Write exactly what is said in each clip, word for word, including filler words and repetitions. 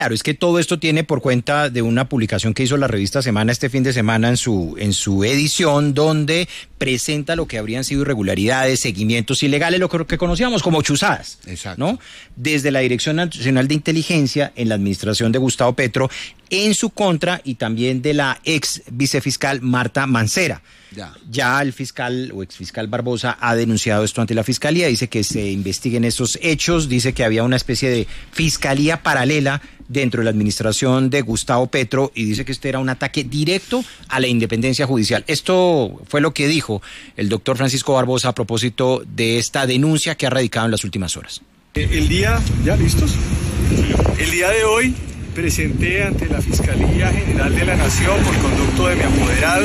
Claro, es que todo esto tiene por cuenta de una publicación que hizo la revista Semana este fin de semana en su en su edición, donde presenta lo que habrían sido irregularidades, seguimientos ilegales, lo que conocíamos como chuzadas. Exacto. ¿No? Desde la Dirección Nacional de Inteligencia en la administración de Gustavo Petro en su contra y también de la ex vicefiscal Marta Mancera. Ya. Ya el fiscal o exfiscal Barbosa ha denunciado esto ante la fiscalía, dice que se investiguen estos hechos, dice que había una especie de fiscalía paralela dentro de la administración de Gustavo Petro y dice que este era un ataque directo a la independencia judicial. Esto fue lo que dijo el doctor Francisco Barbosa a propósito de esta denuncia que ha radicado en las últimas horas. El día, ¿ya listos? El día de hoy presenté ante la Fiscalía General de la Nación por conducto de mi apoderado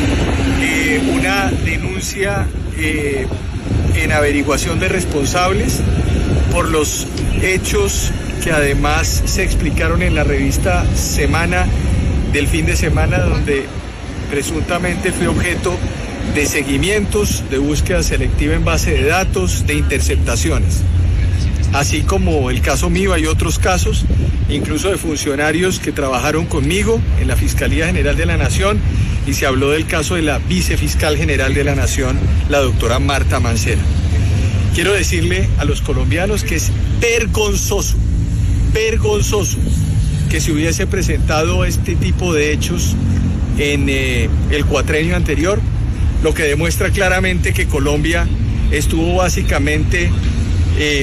eh, una denuncia eh, en averiguación de responsables por los hechos que además se explicaron en la revista Semana del fin de semana, donde presuntamente fui objeto de seguimientos, de búsqueda selectiva en base de datos, de interceptaciones. Así como el caso mío, hay otros casos, incluso de funcionarios que trabajaron conmigo en la Fiscalía General de la Nación, y se habló del caso de la vicefiscal general de la Nación, la doctora Marta Mancera. Quiero decirle a los colombianos que es vergonzoso, vergonzoso que se hubiese presentado este tipo de hechos en eh, el cuatrenio anterior, lo que demuestra claramente que Colombia estuvo básicamente eh,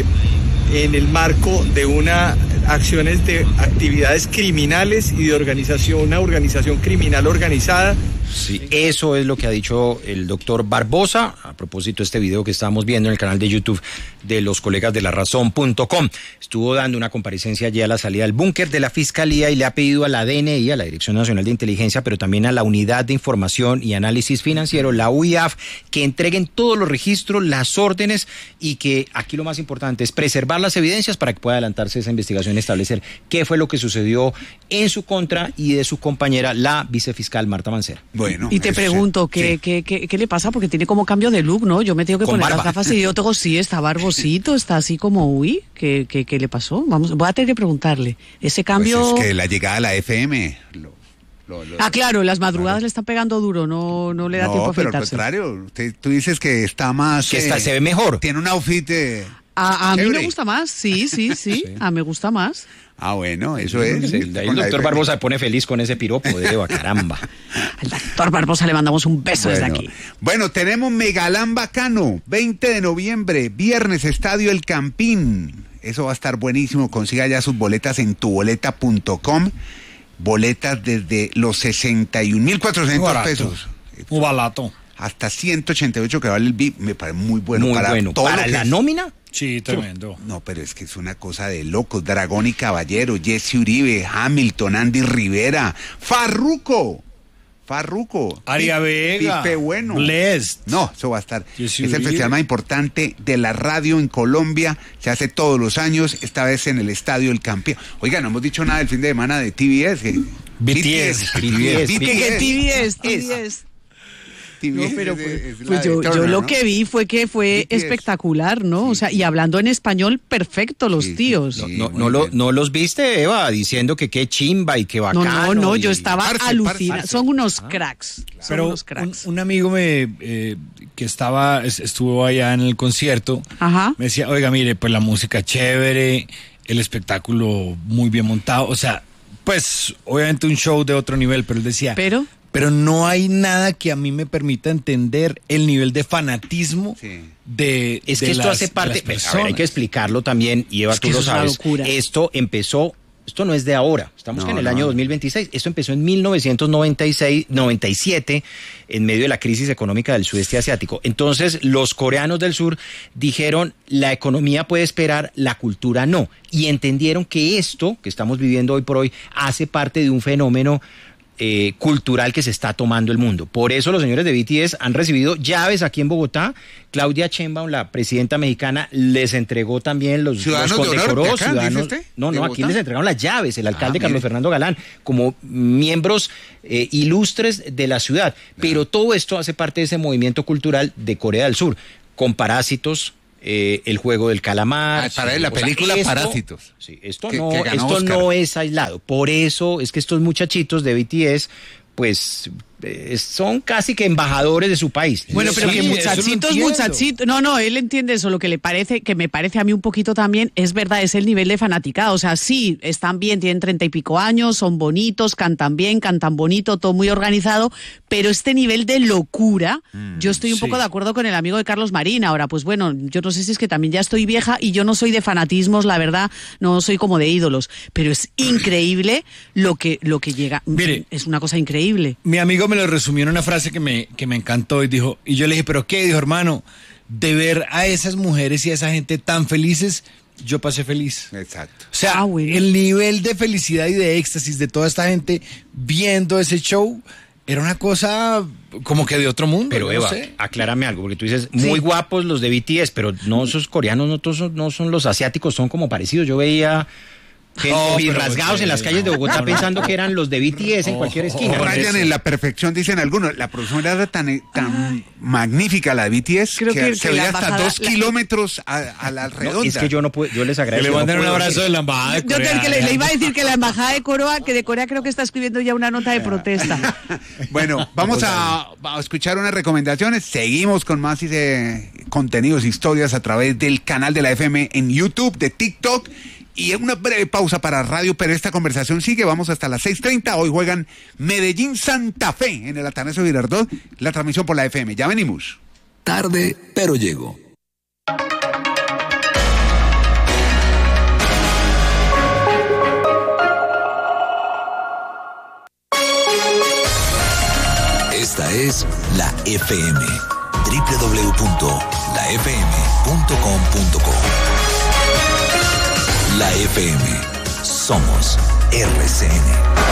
en el marco de una acciones de actividades criminales y de organización, una organización criminal organizada. Sí, eso es lo que ha dicho el doctor Barbosa a propósito de este video que estamos viendo en el canal de YouTube de los colegas de la razón punto com. Estuvo dando una comparecencia allí a la salida del búnker de la Fiscalía y le ha pedido a la D N I, a la Dirección Nacional de Inteligencia, pero también a la Unidad de Información y Análisis Financiero, la U I A F, que entreguen todos los registros, las órdenes y que aquí lo más importante es preservar las evidencias para que pueda adelantarse esa investigación y establecer qué fue lo que sucedió en su contra y de su compañera, la vicefiscal Marta Mancera. Bueno, y te ese, pregunto, ¿qué, sí. qué, qué, ¿qué le pasa? Porque tiene como cambio de look, ¿no? Yo me tengo que Con poner barba. las gafas y yo tengo, sí, está barbosito, está así como, uy, ¿qué, qué, qué le pasó? Vamos, voy a tener que preguntarle. Ese cambio... Pues es que la llegada a la F M... Lo, lo, lo, ah, claro, las madrugadas claro. le están pegando duro, no, no le da no, tiempo a pero afeitarse. al contrario, usted, tú dices que está más... Que está, eh, se ve mejor. Tiene un outfit... Eh, a a mí chévere. me gusta más, sí, sí, sí, sí. A me gusta más. Ah, bueno, eso es. El, el doctor Barbosa se pone feliz con ese piropo de Eva, caramba. Al doctor Barbosa le mandamos un beso bueno, desde aquí. Bueno, tenemos Megalán Bacano, veinte de noviembre, viernes, Estadio El Campín. Eso va a estar buenísimo. Consiga ya sus boletas en tu boleta punto com. Boletas desde los sesenta y un mil cuatrocientos pesos. Un barato. Hasta ciento ochenta y ocho que vale el V I P. Me parece muy bueno. Muy para bueno. todo ¿Para lo que la es. nómina? Sí, tremendo. No, pero es que es una cosa de locos. Dragón y Caballero, Jesse Uribe, Hamilton, Andy Rivera, Farruko. Farruko. Aria Vega. Pipe Bueno. Blessed. No, eso va a estar. Jesse es el Uribe. festival más importante de la radio en Colombia. Se hace todos los años, esta vez en el Estadio El Campín. Oiga, no hemos dicho nada del fin de semana de T V S. que- B T S. B T S. Que que T V S, T V S. T V S No, pero es de- pues, es la pues de yo, Turner, yo lo ¿no? que vi fue que fue B T S. espectacular, ¿no? O sea, y hablando en español perfecto los Sí, sí, tíos. sí. No, muy no, lo, bien. no los viste, Eva, diciendo que qué chimba y qué No, bacano. no, no, y- yo estaba parce, alucinada. parce. Son unos cracks. Son Pero unos un, cracks. un amigo me eh, que estaba es- estuvo allá en el concierto Ajá. me decía, oiga, mire, pues la música chévere, el espectáculo muy bien montado, o sea, pues obviamente un show de otro nivel, pero él decía, Pero, pero no hay nada que a mí me permita entender el nivel de fanatismo Sí. de Es de que esto las- hace de parte, las pues, a ver, hay que personas. explicarlo también, y Eva, Es tú que lo eso es una sabes, locura. esto empezó, esto no es de ahora, estamos No, en el no. año dos mil veintiséis, esto empezó en mil novecientos noventa y seis, noventa y siete, en medio de la crisis económica del sudeste asiático. Entonces, los coreanos del sur dijeron, la economía puede esperar, la cultura no, y entendieron que esto que estamos viviendo hoy por hoy hace parte de un fenómeno Eh, cultural que se está tomando el mundo. Por eso los señores de B T S han recibido llaves aquí en Bogotá. Claudia Sheinbaum, la presidenta mexicana, les entregó también los, los Ciudadanos de honor, condecoró, ¿de acá, ciudadanos- dice usted? No, ¿De no, aquí Bogotá? les entregaron las llaves, el alcalde Ah, Carlos mire. Fernando Galán, como miembros eh, ilustres de la ciudad. Pero todo esto hace parte de ese movimiento cultural de Corea del Sur, con Parásitos, eh, El juego del calamar. Ah, para sí, la película sea, esto, Parásitos. Sí, esto que, no, que ganó esto Oscar. no es aislado. Por eso es que estos muchachitos de B T S, pues, eh, son casi que embajadores de su país. Bueno, pero Sí, que eso lo muchachitos, entiendo. muchachitos. No, no, él entiende eso. Lo que le parece, que me parece a mí un poquito también, es verdad, es el nivel de fanaticada. O sea, sí, están bien, tienen treinta y pico años, son bonitos, cantan bien, cantan bonito, todo muy organizado, pero este nivel de locura, mm, yo estoy un sí. poco de acuerdo con el amigo de Carlos Marín. Ahora, pues bueno, yo no sé si es que también ya estoy vieja y yo no soy de fanatismos, la verdad, no soy como de ídolos, pero es increíble lo que, lo que llega. Mire, es una cosa increíble. Mi amigo me lo resumió en una frase que me, que me encantó y dijo, y yo le dije, ¿pero qué? Dijo, hermano, de ver a esas mujeres y a esa gente tan felices, yo pasé feliz. Exacto. O sea, Ah, bueno. el nivel de felicidad y de éxtasis de toda esta gente viendo ese show era una cosa como que de otro mundo. Pero no Eva, sé. aclárame algo, porque tú dices, muy Sí. guapos los de B T S, pero no esos coreanos, no, todos son, no son los asiáticos, son como parecidos. Yo veía gente No, pero rasgados en las calles de Bogotá no, no. pensando que eran los de B T S en cualquier esquina. Rayan en la perfección, dicen algunos. La producción era tan, tan magnífica la de B T S Creo que, que- se que veía la hasta embajada- dos la- kilómetros a, a la No, redonda. es que yo no puedo, yo les Que agradezco. le no manden un puedo abrazo ir. de la embajada de Yo que, Corea. que le, le iba a decir que la embajada de Corea, que de Corea creo que está escribiendo ya una nota de protesta. Bueno, vamos a, a escuchar unas recomendaciones. Seguimos con más eh, contenidos, historias a través del canal de la F M en YouTube, de TikTok. Y una breve pausa para radio, pero esta conversación sigue. Vamos hasta las seis treinta. Hoy juegan Medellín-Santa Fe en el Atanasio Girardot. La transmisión por la F M. Ya venimos. Tarde, pero llego. Esta es la F M. doble u doble u doble u punto la f m punto com punto co. La F M. Somos R C N.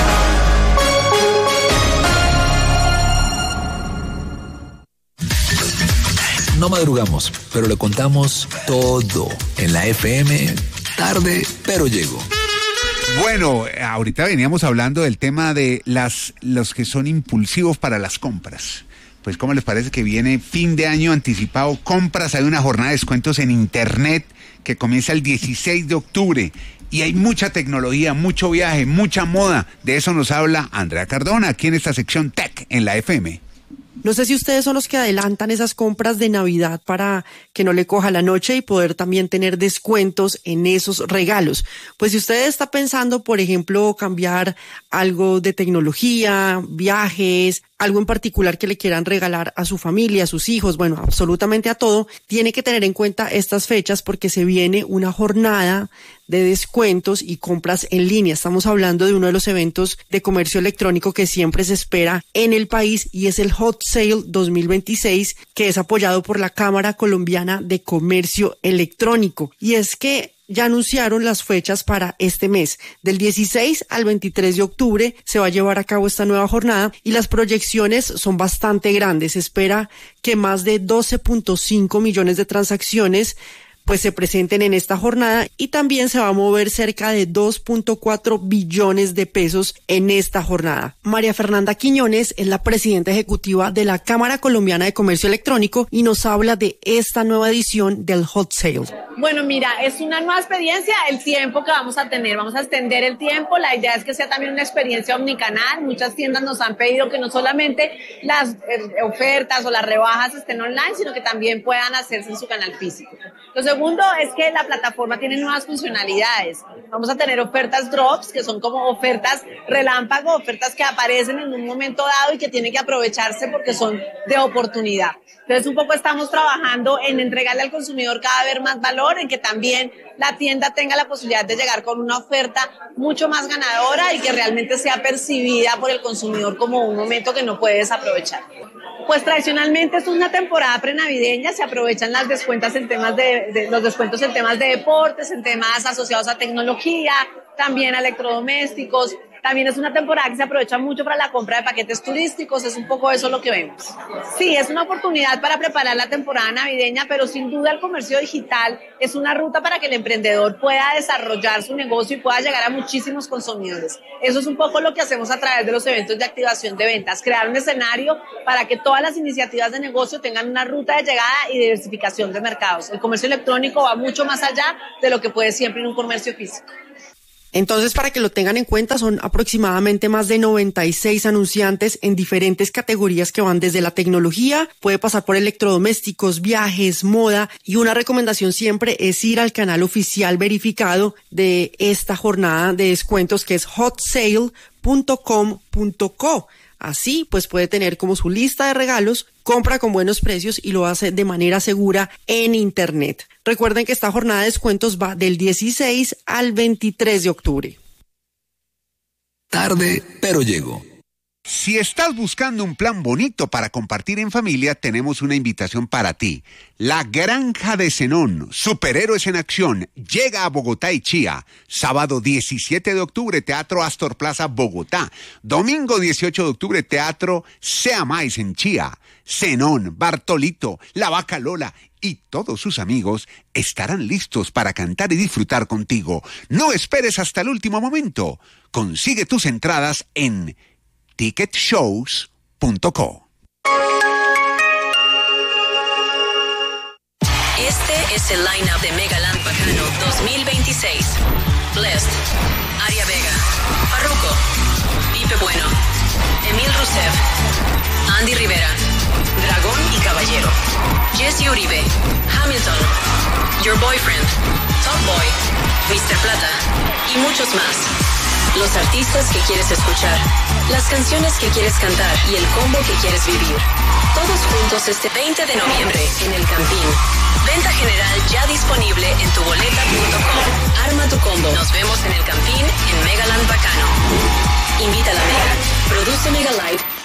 No madrugamos, pero le contamos todo en la F M. Tarde, pero llego. Bueno, ahorita veníamos hablando del tema de las los que son impulsivos para las compras. Pues, ¿cómo les parece que viene fin de año anticipado? Compras, hay una jornada de descuentos en Internet que comienza el dieciséis de octubre. Y hay mucha tecnología, mucho viaje, mucha moda. De eso nos habla Andrea Cardona, aquí en esta sección Tech en la F M. No sé si ustedes son los que adelantan esas compras de Navidad para que no le coja la noche y poder también tener descuentos en esos regalos. Pues si usted está pensando, por ejemplo, cambiar algo de tecnología, viajes, algo en particular que le quieran regalar a su familia, a sus hijos, bueno, absolutamente a todo, tiene que tener en cuenta estas fechas porque se viene una jornada de descuentos y compras en línea. Estamos hablando de uno de los eventos de comercio electrónico que siempre se espera en el país y es el Hot Sale dos mil veintiséis, que es apoyado por la Cámara Colombiana de Comercio Electrónico. Y es que ya anunciaron las fechas para este mes. Del dieciséis al veintitrés de octubre se va a llevar a cabo esta nueva jornada y las proyecciones son bastante grandes. Se espera que más de doce punto cinco millones de transacciones pues se presenten en esta jornada y también se va a mover cerca de dos punto cuatro billones de pesos en esta jornada. María Fernanda Quiñones es la presidenta ejecutiva de la Cámara Colombiana de Comercio Electrónico y nos habla de esta nueva edición del Hot Sale. Bueno, mira, es una nueva experiencia, el tiempo que vamos a tener, vamos a extender el tiempo, la idea es que sea también una experiencia omnicanal, muchas tiendas nos han pedido que no solamente las eh, ofertas o las rebajas estén online, sino que también puedan hacerse en su canal físico. Lo segundo es que la plataforma tiene nuevas funcionalidades, vamos a tener ofertas drops, que son como ofertas relámpago, ofertas que aparecen en un momento dado y que tienen que aprovecharse porque son de oportunidad. Entonces un poco estamos trabajando en entregarle al consumidor cada vez más valor, en que también la tienda tenga la posibilidad de llegar con una oferta mucho más ganadora y que realmente sea percibida por el consumidor como un momento que no puede desaprovechar. Pues tradicionalmente esto es una temporada prenavideña, se aprovechan las descuentas en temas de, de los descuentos en temas de deportes, en temas asociados a tecnología, también a electrodomésticos, También es una temporada que se aprovecha mucho para la compra de paquetes turísticos, es un poco eso lo que vemos. Sí, es una oportunidad para preparar la temporada navideña, pero sin duda el comercio digital es una ruta para que el emprendedor pueda desarrollar su negocio y pueda llegar a muchísimos consumidores. Eso es un poco lo que hacemos a través de los eventos de activación de ventas, crear un escenario para que todas las iniciativas de negocio tengan una ruta de llegada y diversificación de mercados. El comercio electrónico va mucho más allá de lo que puede siempre en un comercio físico. Entonces, para que lo tengan en cuenta, son aproximadamente más de noventa y seis anunciantes en diferentes categorías que van desde la tecnología, puede pasar por electrodomésticos, viajes, moda, y una recomendación siempre es ir al canal oficial verificado de esta jornada de descuentos, que es hot sale punto com punto co. Así, pues puede tener como su lista de regalos, compra con buenos precios y lo hace de manera segura en Internet. Recuerden que esta jornada de descuentos va del dieciséis al veintitrés de octubre. Tarde, pero llego. Si estás buscando un plan bonito para compartir en familia, tenemos una invitación para ti. La Granja de Zenón, superhéroes en acción, llega a Bogotá y Chía. Sábado diecisiete de octubre, Teatro Astor Plaza, Bogotá. Domingo dieciocho de octubre, Teatro Sea Mais en Chía. Zenón, Bartolito, La Vaca Lola y todos sus amigos estarán listos para cantar y disfrutar contigo. No esperes hasta el último momento. Consigue tus entradas en ticket shows punto co. Este es el lineup de Megaland Bacano dos mil veintiséis. Blessed, Aria Vega, Farruko, Pipe Bueno, Emil Rusev, Andy Rivera, Dragón y Caballero, Jesse Uribe, Hamilton, Your Boyfriend, Top Boy, mister Plata y muchos más. Los artistas que quieres escuchar, las canciones que quieres cantar y el combo que quieres vivir. Todos juntos este veinte de noviembre en El Campín. Venta general ya disponible en tu boleta punto com. Arma tu combo. Nos vemos en El Campín en Megaland Bacano. Invita a la Mega. Produce Mega Live